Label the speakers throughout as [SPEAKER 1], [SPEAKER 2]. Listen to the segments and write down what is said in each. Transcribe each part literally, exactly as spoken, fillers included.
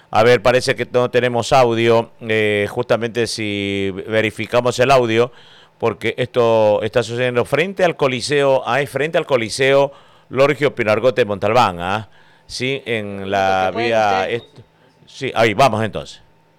[SPEAKER 1] A ver, parece que no tenemos audio. Eh, justamente si verificamos el audio, porque esto está sucediendo frente al Coliseo, ahí frente al Coliseo Lorgio Pinargote de Montalbán, ¿ah? Sí, en la vía... Est... Sí, ahí vamos entonces.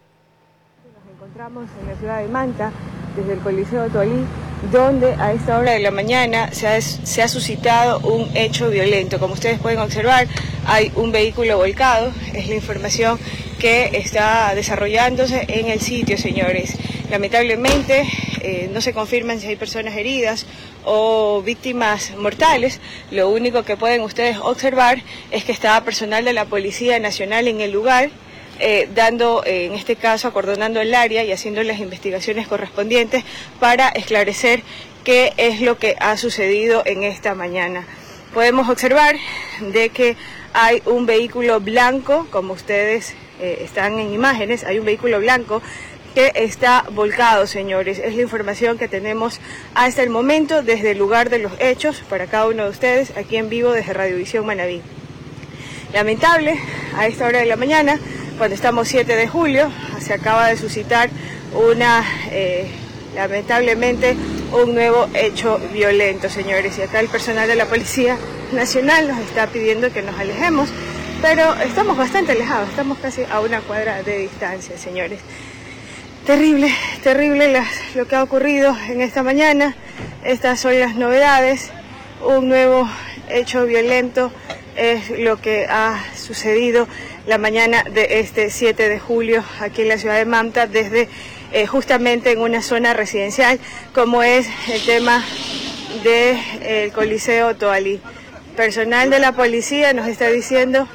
[SPEAKER 2] Nos encontramos en la ciudad de Manta, desde el Coliseo Toalí, donde a esta hora de la mañana se ha, se ha suscitado un hecho violento. Como ustedes pueden observar, hay un vehículo volcado, es la información que está desarrollándose en el sitio, señores. Lamentablemente eh, no se confirman si hay personas heridas o víctimas mortales. Lo único que pueden ustedes observar es que está personal de la Policía Nacional en el lugar, Eh, dando, eh, en este caso, acordonando el área y haciendo las investigaciones correspondientes para esclarecer qué es lo que ha sucedido en esta mañana. Podemos observar de que hay un vehículo blanco, como ustedes eh, están en imágenes, hay un vehículo blanco que está volcado, señores. Es la información que tenemos hasta el momento desde el lugar de los hechos para cada uno de ustedes aquí en vivo desde Radiovisión Manabí. Lamentable, a esta hora de la mañana, cuando estamos siete de julio, se acaba de suscitar una, eh, lamentablemente, un nuevo hecho violento, señores. Y acá el personal de la Policía Nacional nos está pidiendo que nos alejemos, pero estamos bastante alejados, estamos casi a una cuadra de distancia, señores. Terrible, terrible las, lo que ha ocurrido en esta mañana. Estas son las novedades. Un nuevo hecho violento es lo que ha sucedido la mañana de este siete de julio aquí en la ciudad de Manta, desde eh, justamente en una zona residencial como es el tema del de, Coliseo Toalí. Personal de la policía nos está diciendo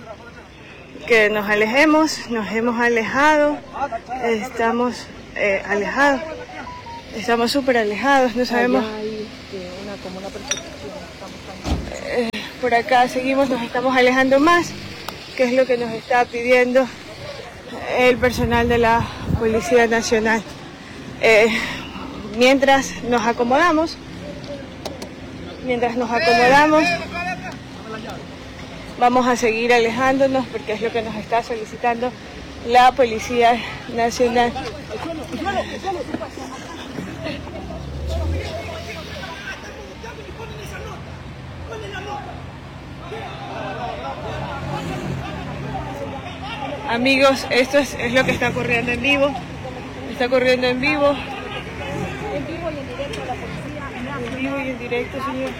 [SPEAKER 2] que nos alejemos, nos hemos alejado, estamos eh, alejados, estamos súper alejados, no sabemos. Eh, por acá seguimos, nos estamos alejando más, que es lo que nos está pidiendo el personal de la Policía Nacional. Eh, mientras nos acomodamos, mientras nos acomodamos, vamos a seguir alejándonos porque es lo que nos está solicitando la Policía Nacional. Amigos, esto es, es lo que está ocurriendo en vivo. Está ocurriendo en vivo. En vivo y en directo la policía. En vivo y en directo, señor.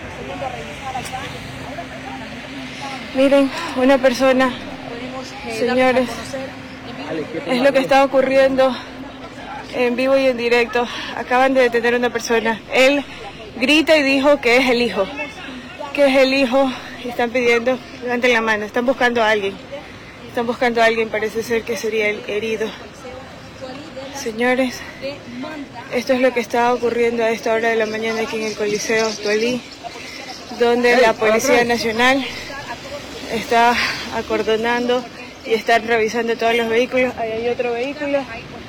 [SPEAKER 2] Miren, una persona, señores, es lo que está ocurriendo en vivo y en directo. Acaban de detener a una persona. Él grita y dijo que es el hijo. Que es el hijo. Y están pidiendo, levanten la mano, están buscando a alguien. Están buscando a alguien, parece ser que sería el herido. Señores, esto es lo que está ocurriendo a esta hora de la mañana aquí en el Coliseo Toalí, donde la Policía Nacional está acordonando y están revisando todos los vehículos. Ahí hay otro vehículo.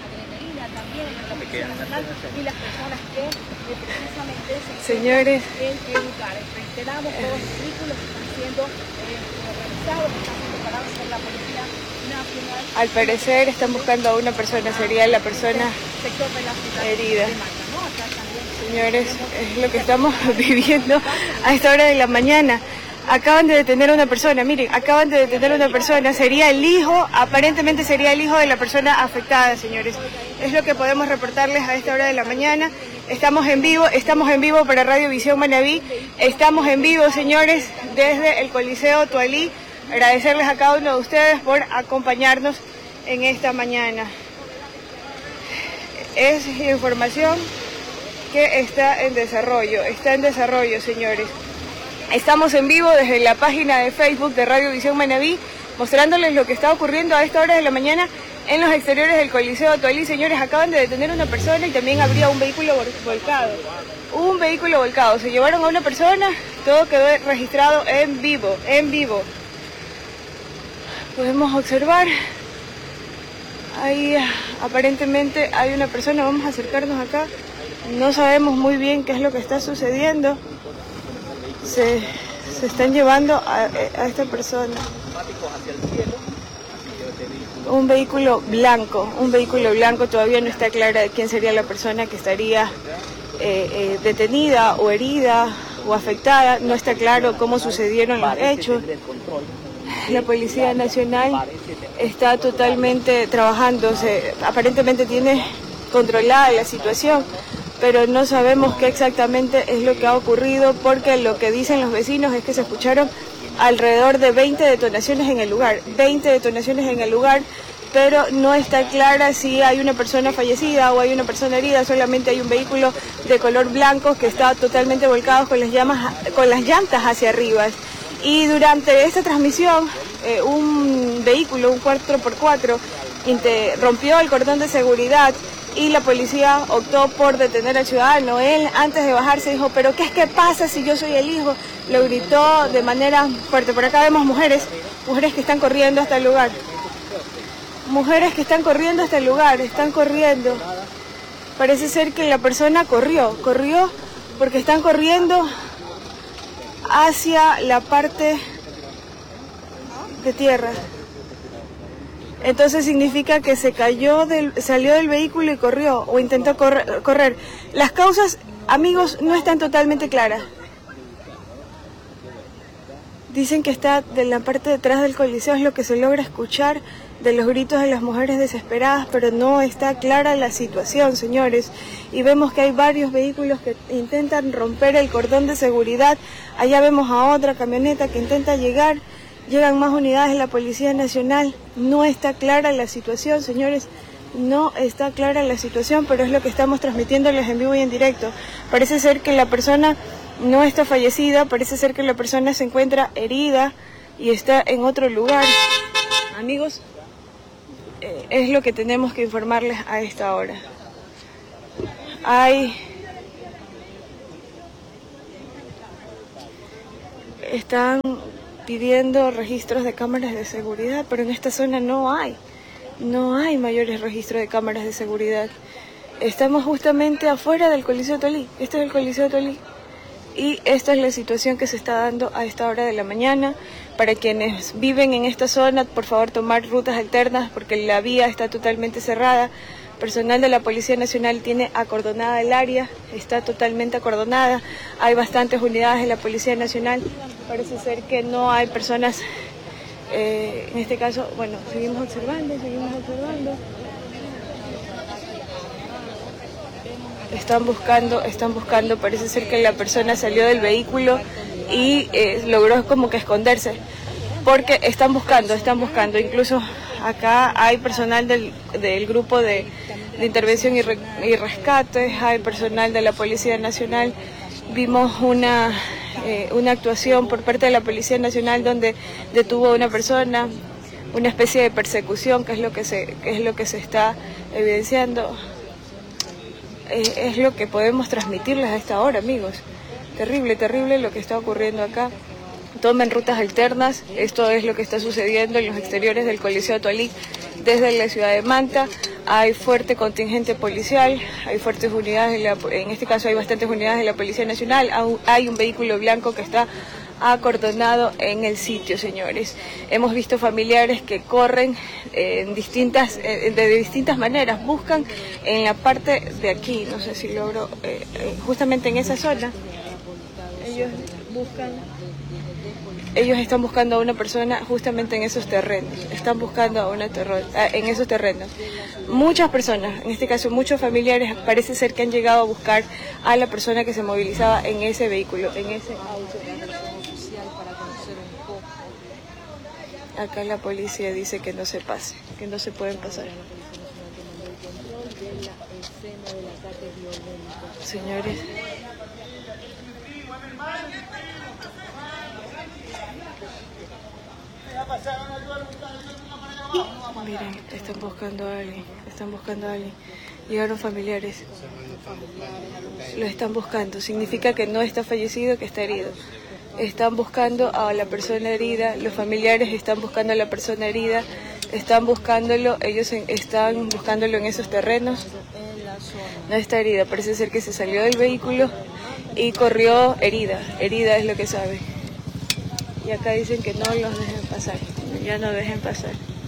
[SPEAKER 2] Señores, al parecer están buscando a una persona, sería la persona herida. Señores, es lo que estamos viviendo a esta hora de la mañana. Acaban de detener a una persona, miren, acaban de detener a una persona, sería el hijo, aparentemente sería el hijo de la persona afectada, señores. Es lo que podemos reportarles a esta hora de la mañana. Estamos en vivo, estamos en vivo para Radiovisión Manabí, estamos en vivo, señores, desde el Coliseo Toalí. Agradecerles a cada uno de ustedes por acompañarnos en esta mañana. Es información que está en desarrollo, está en desarrollo, señores. Estamos en vivo desde la página de Facebook de Radiovisión Manabí, mostrándoles lo que está ocurriendo a esta hora de la mañana en los exteriores del Coliseo Toalí. Señores, acaban de detener a una persona y también habría un vehículo volcado. Un vehículo volcado, se llevaron a una persona, todo quedó registrado en vivo, en vivo. Podemos observar, ahí aparentemente hay una persona, vamos a acercarnos acá, no sabemos muy bien qué es lo que está sucediendo, se, se están llevando a, a esta persona. un vehículo blanco, un vehículo blanco, todavía no está clara quién sería la persona que estaría eh, eh, detenida o herida o afectada, no está claro cómo sucedieron los hechos. La Policía Nacional está totalmente trabajando, se, aparentemente tiene controlada la situación, pero no sabemos qué exactamente es lo que ha ocurrido, porque lo que dicen los vecinos es que se escucharon alrededor de veinte detonaciones en el lugar, veinte detonaciones en el lugar, pero no está clara si hay una persona fallecida o hay una persona herida, solamente hay un vehículo de color blanco que está totalmente volcado con las, llamas, con las llantas hacia arriba. Y durante esta transmisión, eh, un vehículo, un cuatro por cuatro, rompió el cordón de seguridad y la policía optó por detener al ciudadano. Él, antes de bajarse, dijo, pero ¿qué es que pasa si yo soy el hijo? Lo gritó de manera fuerte. Por acá vemos mujeres, mujeres que están corriendo hasta el lugar. Mujeres que están corriendo hasta el lugar, están corriendo. Parece ser que la persona corrió, corrió porque están corriendo hacia la parte de tierra. Entonces significa que se cayó, del, salió del vehículo y corrió, o intentó correr, correr. Las causas, amigos, no están totalmente claras. Dicen que está de la parte de atrás del coliseo, es lo que se logra escuchar de los gritos de las mujeres desesperadas, pero no está clara la situación, señores. Y vemos que hay varios vehículos que intentan romper el cordón de seguridad. Allá vemos a otra camioneta que intenta llegar. Llegan más unidades de la Policía Nacional. No está clara la situación, señores. No está clara la situación, pero es lo que estamos transmitiéndoles en vivo y en directo. Parece ser que la persona no está fallecida, parece ser que la persona se encuentra herida y está en otro lugar. Amigos, eh, es lo que tenemos que informarles a esta hora. Hay... Están pidiendo registros de cámaras de seguridad, pero en esta zona no hay. No hay mayores registros de cámaras de seguridad. Estamos justamente afuera del Coliseo Tolí. Este es el Coliseo Tolí. Y esta es la situación que se está dando a esta hora de la mañana. Para quienes viven en esta zona, por favor tomar rutas alternas porque la vía está totalmente cerrada. Personal de la Policía Nacional tiene acordonada el área, está totalmente acordonada. Hay bastantes unidades de la Policía Nacional. Parece ser que no hay personas, eh, en este caso, bueno, seguimos observando, seguimos observando. Están buscando, están buscando, parece ser que la persona salió del vehículo y eh, logró como que esconderse, porque están buscando, están buscando, incluso acá hay personal del, del grupo de, de intervención y, re, y rescate, hay personal de la Policía Nacional. Vimos una, eh, una actuación por parte de la Policía Nacional donde detuvo a una persona, una especie de persecución, que es lo que se, que es lo que se está evidenciando. Es lo que podemos transmitirles a esta hora, amigos. Terrible, terrible lo que está ocurriendo acá. Tomen rutas alternas. Esto es lo que está sucediendo en los exteriores del Coliseo Tolí desde la ciudad de Manta. Hay fuerte contingente policial, hay fuertes unidades, de la, en este caso hay bastantes unidades de la Policía Nacional. Hay un vehículo blanco que está acordonado en el sitio, señores. Hemos visto familiares que corren en distintas, de distintas maneras, buscan en la parte de aquí, no sé si logro, eh, justamente en esa zona, ellos buscan, ellos están buscando a una persona justamente en esos terrenos, están buscando a una terror, en esos terrenos. Muchas personas, en este caso muchos familiares, parece ser que han llegado a buscar a la persona que se movilizaba en ese vehículo, en ese auto. Acá la policía dice que no se pase, que no se pueden pasar. Señores. Miren, están buscando a alguien, están buscando a alguien. Llegaron familiares. Lo están buscando. Significa que no está fallecido, que está herido. Están buscando a la persona herida, los familiares están buscando a la persona herida, están buscándolo, ellos en, están buscándolo en esos terrenos. No está herida, parece ser que se salió del vehículo y corrió herida, herida es lo que sabe. Y acá dicen que no los dejen pasar, ya no dejen pasar.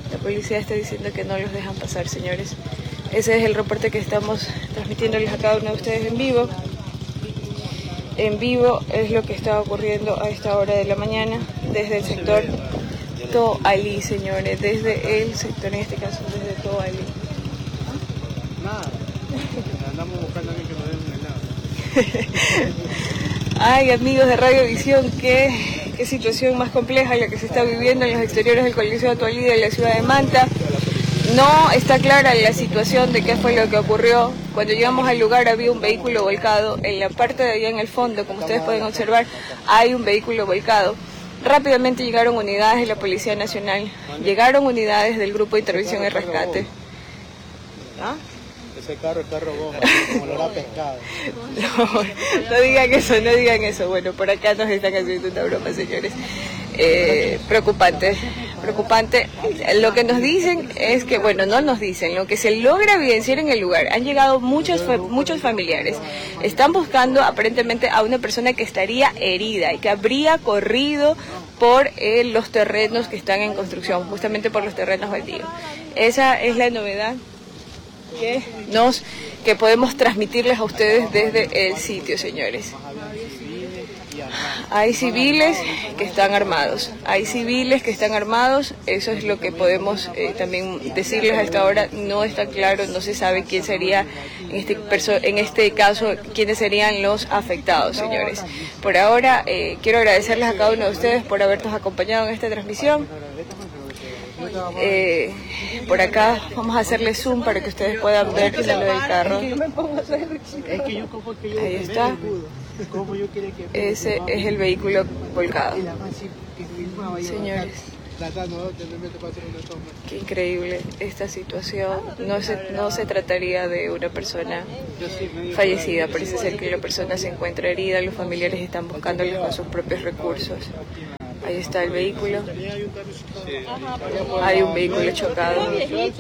[SPEAKER 2] La policía está diciendo que no los dejan pasar, señores. Ese es el reporte que estamos transmitiéndoles a cada uno de ustedes en vivo. En vivo es lo que está ocurriendo a esta hora de la mañana desde el sector Toalí, señores, desde el sector, en este caso, desde Toalí.
[SPEAKER 3] Nada, andamos buscando a alguien que nos dé un helado.
[SPEAKER 2] Ay, amigos de Radiovisión, qué, qué situación más compleja la que se está viviendo en los exteriores del Coliseo Toalí de la ciudad de Manta. No está clara la situación de qué fue lo que ocurrió. Cuando llegamos al lugar había un vehículo volcado. En la parte de allá en el fondo, como ustedes pueden observar, hay un vehículo volcado. Rápidamente llegaron unidades de la Policía Nacional, llegaron unidades del Grupo de Intervención y Rescate. ¿Ah?
[SPEAKER 3] Ese carro es carro bomba, como lo hará pescado.
[SPEAKER 2] No, no digan eso, no digan eso. Bueno, por acá nos están haciendo una broma, señores. Eh, preocupante, preocupante. Lo que nos dicen es que, bueno, no nos dicen, lo que se logra evidenciar en el lugar, han llegado muchos, muchos familiares, están buscando aparentemente a una persona que estaría herida y que habría corrido por eh, los terrenos que están en construcción, justamente por los terrenos baldíos. Esa es la novedad que nos que podemos transmitirles a ustedes desde el sitio, señores. Hay civiles que están armados, hay civiles que están armados, eso es lo que podemos eh, también decirles a esta hora. No está claro, no se sabe quién sería, en este, en este caso, quiénes serían los afectados, señores. Por ahora, eh, quiero agradecerles a cada uno de ustedes por habernos acompañado en esta transmisión. Eh, por acá vamos a hacerle zoom para que ustedes puedan ver lo del carro. Ahí está. Ese es el vehículo volcado. Señores, qué increíble esta situación. No se, no se trataría de una persona fallecida. Parece ser que la persona se encuentra herida. Los familiares están buscándoles con sus propios recursos. Ahí está el vehículo. Hay un vehículo chocado también.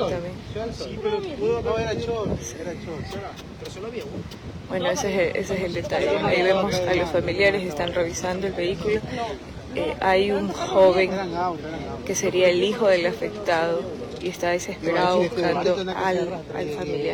[SPEAKER 2] Bueno, ese es, el, ese es el detalle. Ahí vemos a los familiares, están revisando el vehículo. Eh, hay un joven que sería el hijo del afectado y está desesperado buscando al, al familiar.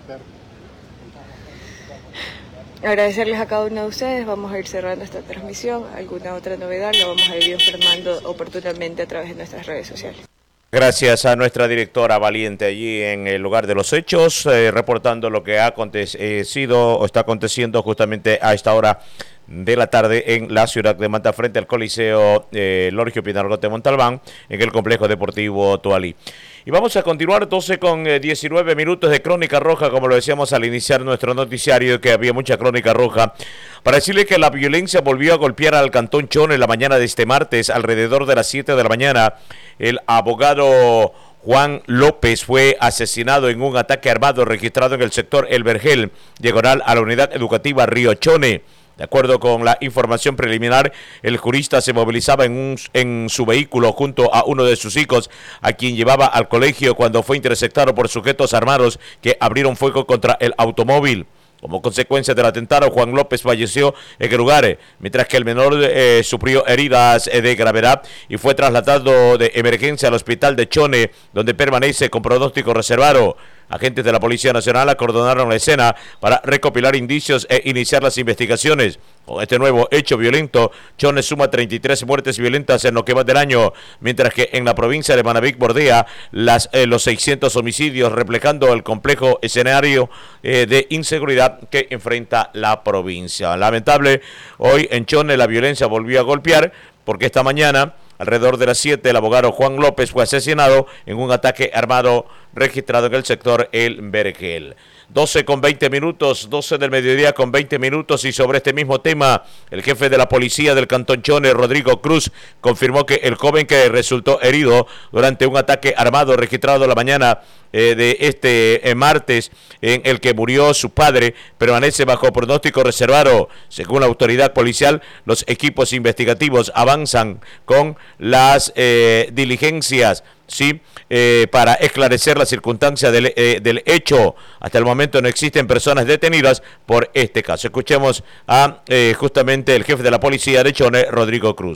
[SPEAKER 2] Agradecerles a cada uno de ustedes. Vamos a ir cerrando esta transmisión. Alguna otra novedad la vamos a ir informando oportunamente a través de nuestras redes sociales.
[SPEAKER 1] Gracias a nuestra directora valiente allí en el lugar de los hechos, eh, reportando lo que ha acontecido o está aconteciendo justamente a esta hora de la tarde en la ciudad de Manta, frente al Coliseo eh, Lorgio Pinargote Montalbán, en el complejo deportivo Toalí. Y vamos a continuar doce con diecinueve minutos de Crónica Roja, como lo decíamos al iniciar nuestro noticiario, que había mucha Crónica Roja, para decirle que la violencia volvió a golpear al Cantón Chone en la mañana de este martes, alrededor de las siete de la mañana. El abogado Juan López fue asesinado en un ataque armado registrado en el sector El Vergel, diagonal a la unidad educativa Río Chone. De acuerdo con la información preliminar, el jurista se movilizaba en, un, en su vehículo junto a uno de sus hijos, a quien llevaba al colegio, cuando fue interceptado por sujetos armados que abrieron fuego contra el automóvil. Como consecuencia del atentado, Juan López falleció en el lugar, mientras que el menor eh, sufrió heridas eh, de gravedad y fue trasladado de emergencia al hospital de Chone, donde permanece con pronóstico reservado. Agentes de la Policía Nacional acordonaron la escena para recopilar indicios e iniciar las investigaciones. Con este nuevo hecho violento, Chone suma treinta y tres muertes violentas en lo que va del año, mientras que en la provincia de Manabí bordea las, eh, los seiscientos homicidios, reflejando el complejo escenario eh, de inseguridad que enfrenta la provincia. Lamentable, hoy en Chone la violencia volvió a golpear, porque esta mañana, alrededor de las siete, el abogado Juan López fue asesinado en un ataque armado registrado en el sector El Vergel. doce con veinte minutos, doce del mediodía con veinte minutos, y sobre este mismo tema, el jefe de la policía del Cantón Chone, Rodrigo Cruz, confirmó que el joven que resultó herido durante un ataque armado registrado la mañana eh, de este eh, martes, en el que murió su padre, permanece bajo pronóstico reservado. Según la autoridad policial, los equipos investigativos avanzan con las eh, diligencias sí, eh, para esclarecer la circunstancia del, eh, del hecho. Hasta el momento no existen personas detenidas por este caso. Escuchemos a eh, justamente el jefe de la policía de Chone, Rodrigo Cruz.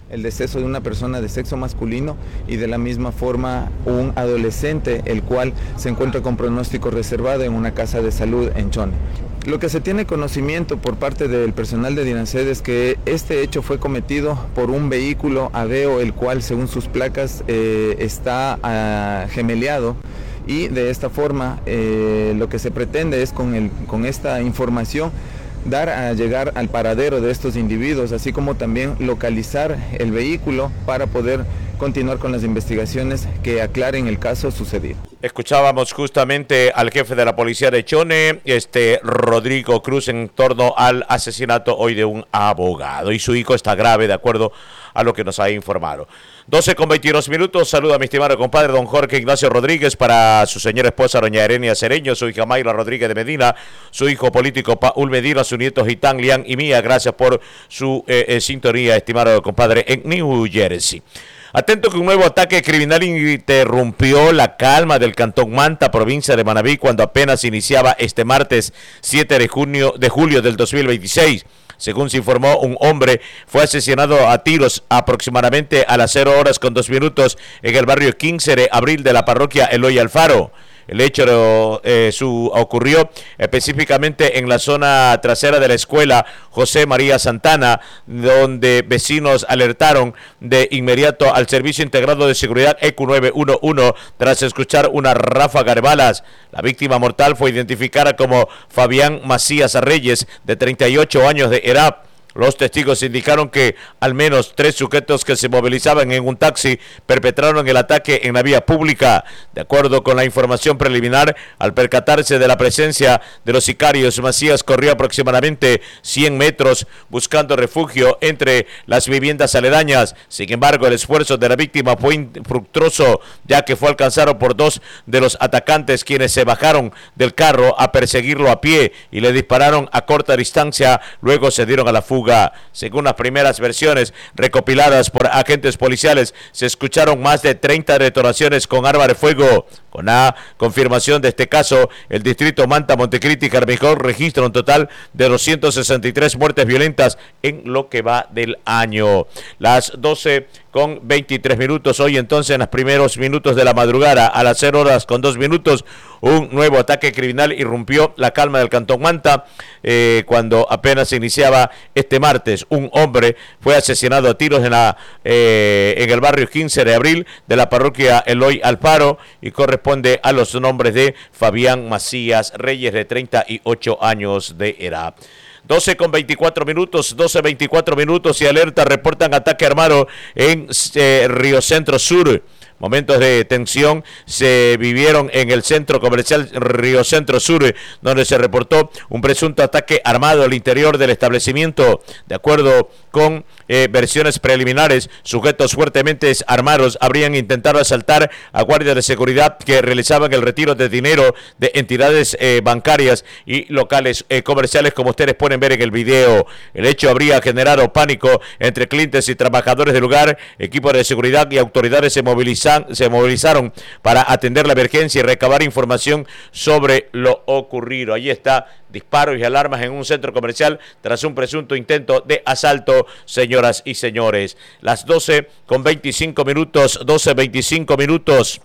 [SPEAKER 4] el deceso de una persona de sexo masculino y de la misma forma un adolescente, el cual se encuentra con pronóstico reservado en una casa de salud en Chone. Lo que se tiene conocimiento por parte del personal de DINASED es que este hecho fue cometido por un vehículo Aveo, el cual según sus placas eh, está uh, gemeleado. Y de esta forma eh, lo que se pretende es con, el, con esta información dar a llegar al paradero de estos individuos, así como también localizar el vehículo para poder continuar con las investigaciones que aclaren el caso sucedido.
[SPEAKER 1] Escuchábamos justamente al jefe de la policía de Chone, este Rodrigo Cruz, en torno al asesinato hoy de un abogado, y su hijo está grave, de acuerdo a lo que nos ha informado. doce con veintidós minutos, saluda a mi estimado compadre don Jorge Ignacio Rodríguez, para su señora esposa doña Erenia Cereño, su hija Mayra Rodríguez de Medina, su hijo político Paul Medina, su nieto Gitán, Lian y Mía. Gracias por su eh, eh, sintonía, estimado compadre, en New Jersey. Atento que un nuevo ataque criminal interrumpió la calma del Cantón Manta, provincia de Manabí, cuando apenas iniciaba este martes siete de junio de julio del dos mil veintiséis. Según se informó, un hombre fue asesinado a tiros aproximadamente a las cero horas con dos minutos en el barrio quince de abril de la parroquia Eloy Alfaro. El hecho eh, su, ocurrió específicamente en la zona trasera de la escuela José María Santana, donde vecinos alertaron de inmediato al Servicio Integrado de Seguridad E Q nueve uno uno tras escuchar una ráfaga de balas. La víctima mortal fue identificada como Fabián Macías Reyes, de treinta y ocho años de edad. Los testigos indicaron que al menos tres sujetos que se movilizaban en un taxi perpetraron el ataque en la vía pública. De acuerdo con la información preliminar, al percatarse de la presencia de los sicarios, Macías corrió aproximadamente cien metros buscando refugio entre las viviendas aledañas. Sin embargo, el esfuerzo de la víctima fue infructuoso, ya que fue alcanzado por dos de los atacantes, quienes se bajaron del carro a perseguirlo a pie y le dispararon a corta distancia. Luego se dieron a la fuga. Según las primeras versiones recopiladas por agentes policiales, se escucharon más de treinta detonaciones con arma de fuego. Con la confirmación de este caso, el distrito Manta, Montecristi y Carmijón registra un total de doscientas sesenta y tres muertes violentas en lo que va del año. Las doce con veintitrés minutos, hoy entonces en los primeros minutos de la madrugada, a las cero horas con dos minutos, un nuevo ataque criminal irrumpió la calma del Cantón Manta, eh, cuando apenas se iniciaba este martes. Un hombre fue asesinado a tiros en, la, eh, en el barrio quince de abril de la parroquia Eloy Alfaro, y corresponde a los nombres de Fabián Macías Reyes, de treinta y ocho años de edad. doce con veinticuatro minutos, doce veinticuatro minutos, y alerta, reportan ataque armado en eh, Río Centro Sur. Momentos de tensión se vivieron en el centro comercial Río Centro Sur, donde se reportó un presunto ataque armado al interior del establecimiento. De acuerdo con eh, versiones preliminares, sujetos fuertemente armados habrían intentado asaltar a guardias de seguridad que realizaban el retiro de dinero de entidades eh, bancarias y locales eh, comerciales, como ustedes pueden ver en el video. El hecho habría generado pánico entre clientes y trabajadores del lugar. Equipos de seguridad y autoridades se movilizaron se movilizaron para atender la emergencia y recabar información sobre lo ocurrido. Allí está, disparos y alarmas en un centro comercial tras un presunto intento de asalto, señoras y señores. Las doce con veinticinco minutos, doce veinticinco minutos.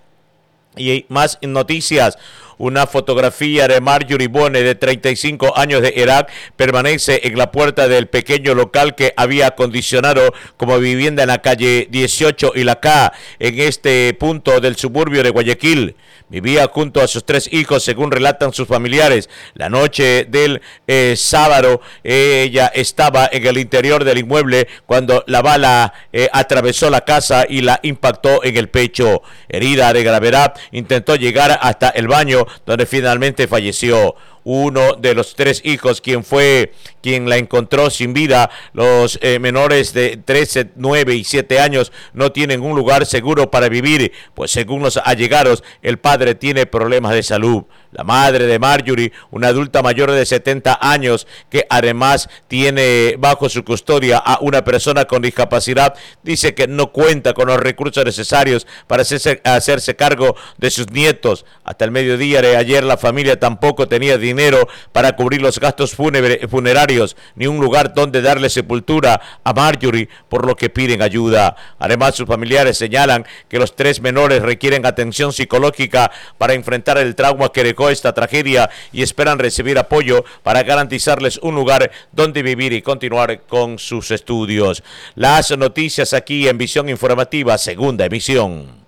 [SPEAKER 1] Y más noticias. Una fotografía de Marjorie Bone, de treinta y cinco años de edad, permanece en la puerta del pequeño local que había acondicionado como vivienda en la calle dieciocho y la K, en este punto del suburbio de Guayaquil. Vivía junto a sus tres hijos, según relatan sus familiares. La noche del eh, sábado, eh, ella estaba en el interior del inmueble cuando la bala eh, atravesó la casa y la impactó en el pecho. Herida de gravedad, intentó llegar hasta el baño, donde finalmente falleció. Uno de los tres hijos, quien fue quien la encontró sin vida. Los eh, menores de trece, nueve y siete años no tienen un lugar seguro para vivir, pues según los allegados, el padre tiene problemas de salud. La madre de Marjorie, una adulta mayor de setenta años, que además tiene bajo su custodia a una persona con discapacidad, dice que no cuenta con los recursos necesarios para hacerse, hacerse cargo de sus nietos. Hasta el mediodía de ayer, la familia tampoco tenía dinero dinero para cubrir los gastos funerarios ni un lugar donde darle sepultura a Marjorie, por lo que piden ayuda. Además, sus familiares señalan que los tres menores requieren atención psicológica para enfrentar el trauma que dejó esta tragedia y esperan recibir apoyo para garantizarles un lugar donde vivir y continuar con sus estudios. Las noticias aquí en Visión Informativa, segunda emisión.